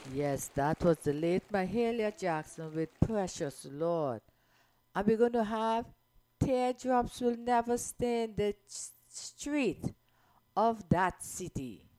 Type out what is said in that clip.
Yes, that was the late Mahalia Jackson with Precious Lord. And we're going to have Teardrops Will Never Stain the Street of That City.